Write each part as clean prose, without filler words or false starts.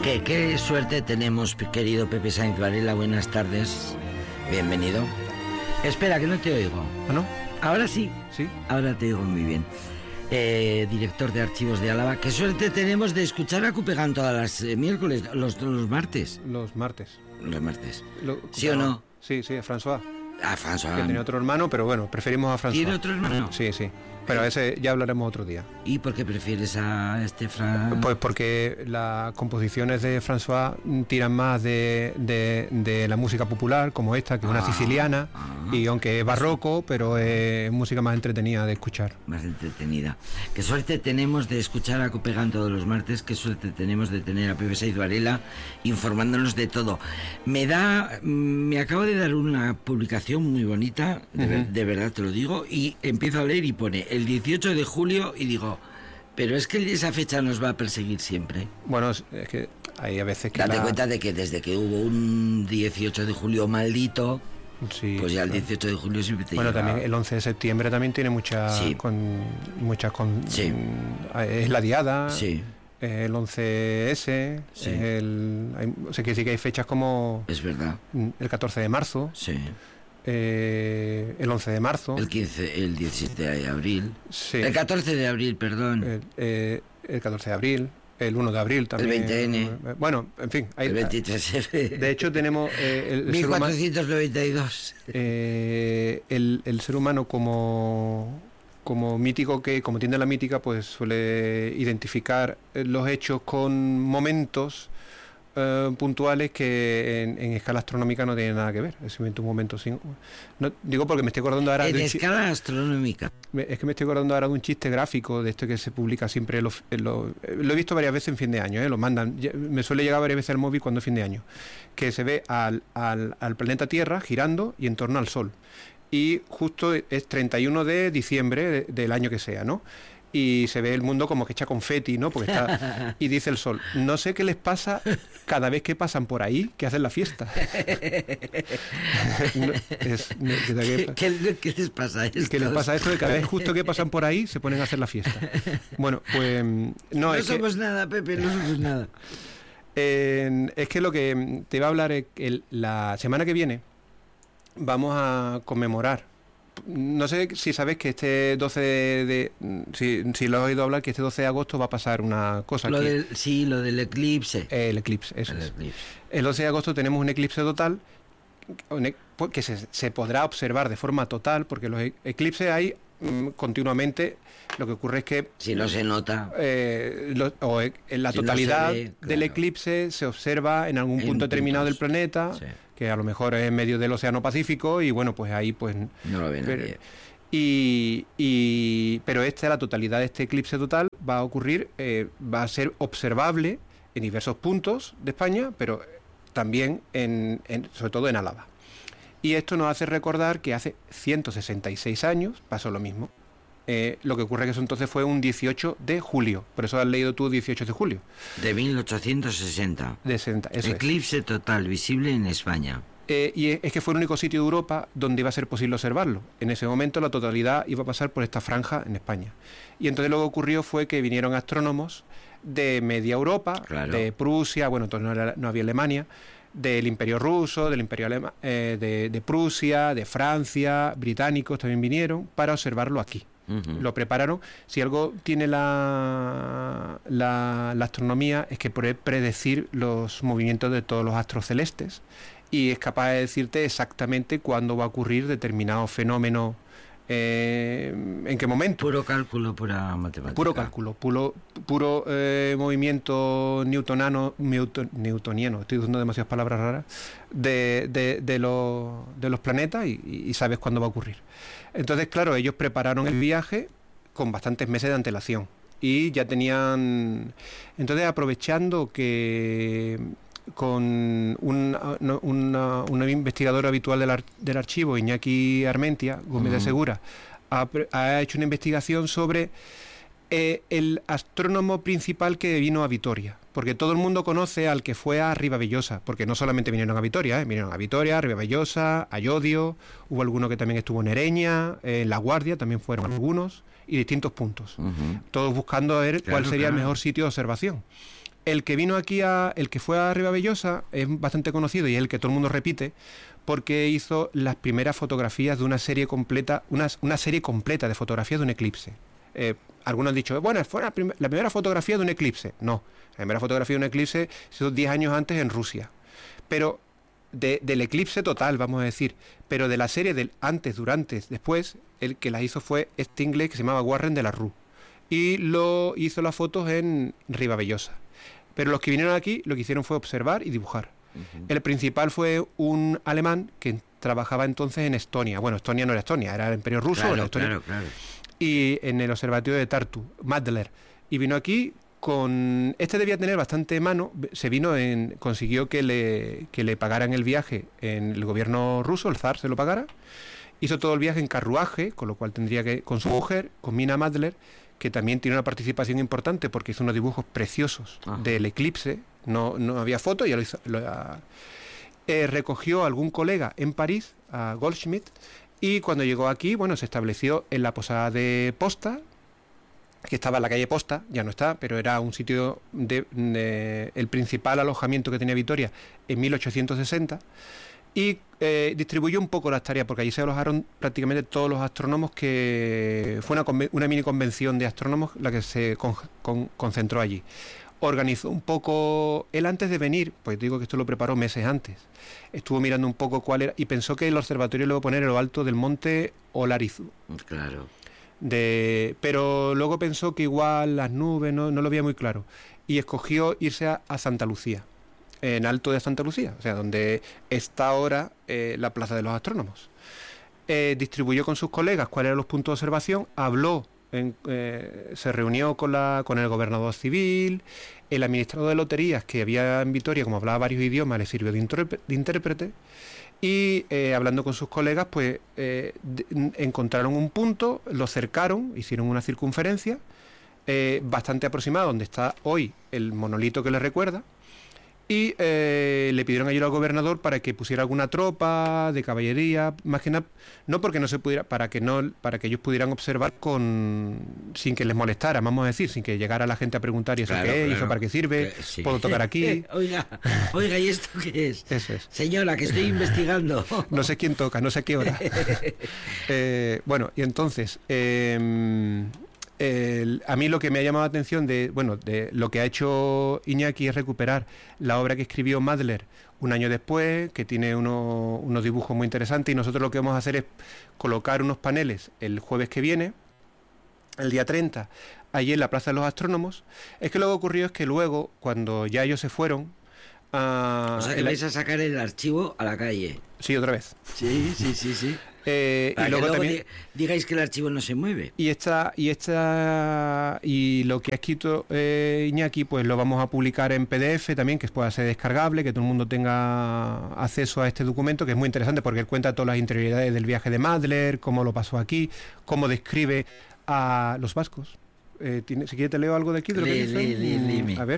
Qué suerte tenemos, querido Pepe Sainz Varela. Buenas tardes. Bienvenido. Espera, que no te oigo. ¿Ah, no? Ahora sí. Sí. Ahora te oigo muy bien. Director de Archivos de Álava. Qué suerte tenemos de escuchar a Cupegan todas las miércoles, los martes. Los martes. Los martes. ¿Sí o no? Sí, François. Ah, François. Que tenía otro hermano, pero bueno, preferimos a François. ¿Tiene otro hermano? Sí. Pero ese ya hablaremos otro día. ¿Y por qué prefieres a este François? Pues porque las composiciones de François tiran más de la música popular, como esta, que es una siciliana, y aunque es barroco, pero es música más entretenida de escuchar. Más entretenida. Qué suerte tenemos de escuchar a Cupegan todos los martes, qué suerte tenemos de tener a Pepe Sainz Varela informándonos de todo. Me acabo de dar una publicación muy bonita, de verdad te lo digo, y empiezo a leer y pone el 18 de julio y digo, pero es que esa fecha nos va a perseguir siempre. Bueno, es que hay a veces que... Date cuenta de que desde que hubo un 18 de julio maldito, sí, pues ya el 18 de julio siempre te bueno, llega. también el 11 de septiembre también tiene muchas... Sí. Sí. Es la diada... Sí. El 11S, Sí. o sea, que sí que hay fechas como... Es verdad. El 14 de marzo, Sí. el 11 de marzo... El 15, el 17 de abril. Sí. El 14 de abril, perdón. El 14 de abril, el 1 de abril también... El 20N. Bueno, en fin... El 23F. De hecho, tenemos... el ser humano, 1492. el ser humano como mítico, como tiende a la mítica, pues suele identificar los hechos con momentos puntuales que en escala astronómica no tienen nada que ver. Es simplemente un momento sin... No, digo porque me estoy acordando ahora... En escala astronómica. Es que me estoy acordando ahora de un chiste gráfico de esto que se publica siempre lo he visto varias veces en fin de año, lo mandan, me suele llegar varias veces al móvil cuando es fin de año, que se ve al planeta Tierra girando y en torno al Sol. Y justo es 31 de diciembre del año que sea, ¿no? Y se ve el mundo como que echa confeti, ¿no? Porque está... Y dice el Sol, no sé qué les pasa cada vez que pasan por ahí, que hacen la fiesta. ¿Qué les pasa a esto? ¿Qué les pasa esto de cada vez justo que pasan por ahí se ponen a hacer la fiesta? Bueno, pues... No somos nada, Pepe, no somos nada. Es que lo que te iba a hablar es que la semana que viene vamos a conmemorar. No sé si sabes que este 12 de... Si lo has oído hablar, que este 12 de agosto va a pasar una cosa. Lo del eclipse. El eclipse, eso el es. Eclipse. El 12 de agosto tenemos un eclipse total que se podrá observar de forma total, porque los eclipses hay continuamente. Lo que ocurre es que... Si no se nota... en la totalidad del eclipse se observa en algún punto determinado del planeta... Sí. Que a lo mejor es en medio del Océano Pacífico y bueno, pues ahí pues... No lo ve nadie. Pero la totalidad de este eclipse total va a ocurrir, va a ser observable en diversos puntos de España, pero también sobre todo en Álava. Y esto nos hace recordar que hace 166 años pasó lo mismo. Lo que ocurre es que eso entonces fue un 18 de julio. Por eso has leído tú 18 de julio. De 1860. De 60, eso Eclipse total visible en España. Y es que fue el único sitio de Europa donde iba a ser posible observarlo. En ese momento la totalidad iba a pasar por esta franja en España. Y entonces lo que ocurrió fue que vinieron astrónomos de media Europa, claro, de Prusia, bueno, entonces no había Alemania, del Imperio Ruso, del Imperio de Prusia, de Francia, británicos también vinieron para observarlo aquí. Lo prepararon. Si algo tiene la astronomía es que puede predecir los movimientos de todos los astros celestes y es capaz de decirte exactamente cuándo va a ocurrir determinado fenómeno, en qué momento. Puro cálculo, pura matemática. Puro cálculo, puro movimiento newtoniano, estoy usando demasiadas palabras raras, de los planetas y sabes cuándo va a ocurrir. Entonces, claro, ellos prepararon el viaje con bastantes meses de antelación y ya tenían... Entonces, aprovechando que con un investigador habitual del archivo, Iñaki Armentia Gómez de Segura, ha hecho una investigación sobre el astrónomo principal que vino a Vitoria, porque todo el mundo conoce al que fue a Ribavellosa, porque no solamente vinieron a Vitoria, vinieron a Vitoria, a Ribavellosa, a Llodio, hubo alguno que también estuvo en Ereña, en La Guardia también fueron algunos, y distintos puntos, todos buscando a ver cuál sería el mejor sitio de observación. El que vino aquí, el que fue a Ribavellosa, es bastante conocido y es el que todo el mundo repite, porque hizo las primeras fotografías de una serie completa, una serie completa de fotografías de un eclipse. Algunos han dicho, bueno, fue la primera fotografía de un eclipse. No, la primera fotografía de un eclipse se hizo 10 años antes en Rusia. Pero del eclipse total, vamos a decir, pero de la serie del antes, durante, después, el que las hizo fue este inglés que se llamaba Warren de la Rue. Y lo hizo las fotos en Ribavellosa. Pero los que vinieron aquí lo que hicieron fue observar y dibujar. El principal fue un alemán que trabajaba entonces en Estonia. Bueno, Estonia no era Estonia, era el Imperio Ruso. Claro, era Estonia. claro. Y en el observatorio de Tartu, Madler. Y vino aquí con... Este debía tener bastante mano. Consiguió que le pagaran el viaje en el gobierno ruso, el zar se lo pagara. Hizo todo el viaje en carruaje, con lo cual tendría que... Con su mujer, con Mina Madler, que también tiene una participación importante porque hizo unos dibujos preciosos del eclipse. No había foto, ya lo hizo. Recogió a algún colega en París, a Goldschmidt, y cuando llegó aquí, bueno, se estableció en la posada de Posta, que estaba en la calle Posta, ya no está, pero era un sitio el principal alojamiento que tenía Vitoria en 1860, y distribuyó un poco las tareas, porque allí se alojaron prácticamente todos los astrónomos, que fue una mini convención de astrónomos la que se concentró allí. Organizó un poco, él antes de venir, pues digo que esto lo preparó meses antes, estuvo mirando un poco cuál era, y pensó que el observatorio lo iba a poner en lo alto del monte Olarizu. Claro. Pero luego pensó que igual las nubes no lo veía muy claro, y escogió irse a Santa Lucía, en alto de Santa Lucía, o sea, donde está ahora la Plaza de los Astrónomos. Distribuyó con sus colegas cuáles eran los puntos de observación, habló, se reunió con el gobernador civil, el administrador de loterías que había en Vitoria, como hablaba varios idiomas, le sirvió de intérprete, y hablando con sus colegas, pues encontraron un punto, lo cercaron, hicieron una circunferencia bastante aproximada, donde está hoy el monolito que le recuerda, y le pidieron ayuda al gobernador para que pusiera alguna tropa de caballería, más que nada, no porque no se pudiera, para que ellos pudieran observar sin que les molestara, vamos a decir, sin que llegara la gente a preguntar, ¿y eso qué es? ¿Y eso para qué sirve? Sí. ¿Puedo tocar aquí? Oiga, ¿y esto qué es? Eso es. Señora, que estoy investigando. No sé quién toca, no sé a qué hora. Bueno, y entonces... a mí lo que me ha llamado la atención de lo que ha hecho Iñaki es recuperar la obra que escribió Madler un año después, que tiene unos dibujos muy interesantes, y nosotros lo que vamos a hacer es colocar unos paneles el jueves que viene, el día 30, allí en la Plaza de los Astrónomos. Es que lo que ocurrió es que luego, cuando ya ellos se fueron... o sea, que vais a sacar el archivo a la calle. Sí, otra vez. Sí. Y luego también digáis que el archivo no se mueve. Y lo que ha escrito Iñaki, pues lo vamos a publicar en PDF también, que pueda ser descargable, que todo el mundo tenga acceso a este documento, que es muy interesante porque él cuenta todas las interioridades del viaje de Madler, cómo lo pasó aquí, cómo describe a los vascos. Si quieres te leo algo de aquí de lo que dice. A ver.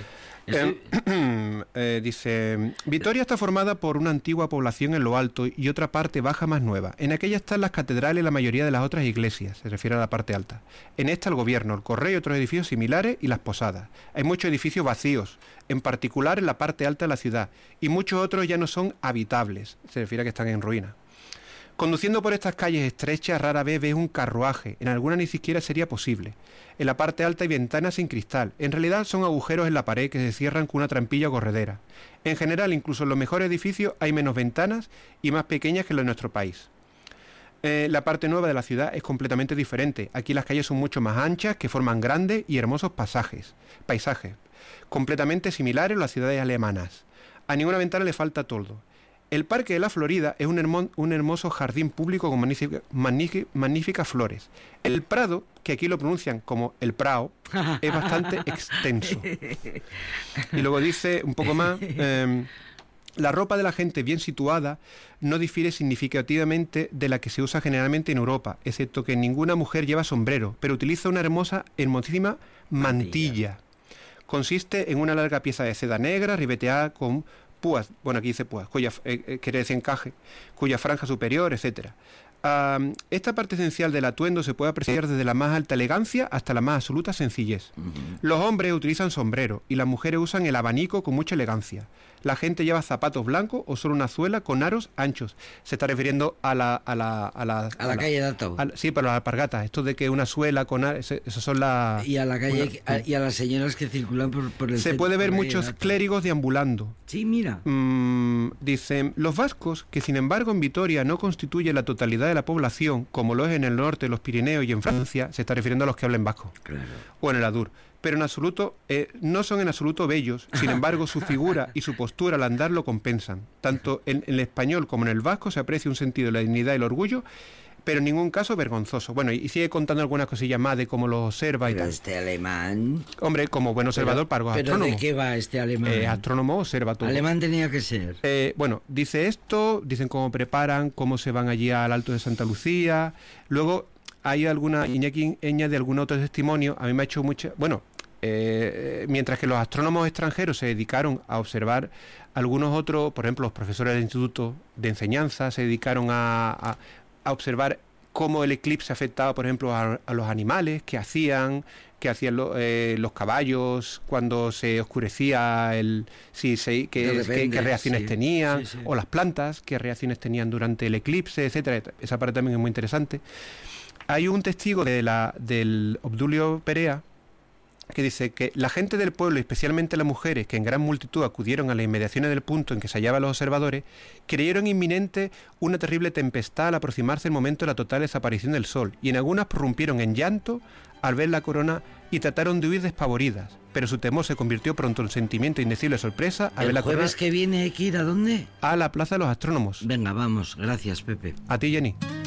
Dice: Vitoria está formada por una antigua población en lo alto y otra parte baja más nueva. En aquella están las catedrales y la mayoría de las otras iglesias, se refiere a la parte alta. En esta el gobierno, el correo y otros edificios similares y las posadas. Hay muchos edificios vacíos, en particular en la parte alta de la ciudad, y muchos otros ya no son habitables, se refiere a que están en ruina. Conduciendo por estas calles estrechas rara vez ves un carruaje, en algunas ni siquiera sería posible. En la parte alta hay ventanas sin cristal, en realidad son agujeros en la pared que se cierran con una trampilla corredera. En general, incluso en los mejores edificios hay menos ventanas y más pequeñas que las de nuestro país. La parte nueva de la ciudad es completamente diferente. Aquí las calles son mucho más anchas, que forman grandes y hermosos paisajes, completamente similares a las ciudades alemanas. A ninguna ventana le falta toldo. El Parque de la Florida es un hermoso jardín público con magníficas flores. El Prado, que aquí lo pronuncian como el Prao, es bastante extenso. Y luego dice un poco más... la ropa de la gente bien situada no difiere significativamente de la que se usa generalmente en Europa, excepto que ninguna mujer lleva sombrero, pero utiliza una hermosísima mantilla. Consiste en una larga pieza de seda negra ribeteada con púas, bueno, aquí dice púas, quiere decir encaje, cuya franja superior, etcétera. Esta parte esencial del atuendo se puede apreciar desde la más alta elegancia hasta la más absoluta sencillez. Los hombres utilizan sombrero y las mujeres usan el abanico con mucha elegancia. La gente lleva zapatos blancos o solo una suela con aros anchos. Se está refiriendo a la calle de Atau. Sí, pero las alpargatas. Esto de que una suela con aros, esas son las... Y a la calle, y a las señoras que circulan por el Se centro, puede ver por muchos clérigos deambulando. Sí, mira. Dicen, los vascos, que sin embargo en Vitoria no constituye la totalidad de la población, como lo es en el norte, los Pirineos y en Francia, se está refiriendo a los que hablan vasco. Claro. O en el Adur. Pero en absoluto, no son en absoluto bellos, sin embargo su figura y su postura al andar lo compensan. Tanto en el español como en el vasco se aprecia un sentido de la dignidad y el orgullo, pero en ningún caso vergonzoso. Bueno, y sigue contando algunas cosillas más de cómo lo observa y Pero tal. este alemán... Hombre, como buen observador, para los astrónomos. ¿Pero de qué va este alemán? Astrónomo observa todo. Alemán tenía que ser. Bueno, dice esto, dicen cómo preparan, cómo se van allí al Alto de Santa Lucía. Luego hay alguna, Iñaki añade algún otro testimonio. A mí me ha hecho mucha... Bueno, mientras que los astrónomos extranjeros se dedicaron a observar, algunos otros, por ejemplo, los profesores del Instituto de Enseñanza, se dedicaron a observar cómo el eclipse afectaba, por ejemplo, a los animales, qué hacían los caballos cuando se oscurecía, qué reacciones tenían, o las plantas, qué reacciones tenían durante el eclipse, etcétera. Esa parte también es muy interesante. Hay un testigo del Obdulio Perea, que dice que la gente del pueblo, especialmente las mujeres, que en gran multitud acudieron a las inmediaciones del punto en que se hallaban los observadores, creyeron inminente una terrible tempestad al aproximarse el momento de la total desaparición del sol, y en algunas prorrumpieron en llanto al ver la corona y trataron de huir despavoridas, pero su temor se convirtió pronto en sentimiento indecible de sorpresa al ver la corona. ¿El jueves que viene hay que ir a dónde? A la Plaza de los Astrónomos. Venga, vamos. Gracias, Pepe. A ti, Jenny.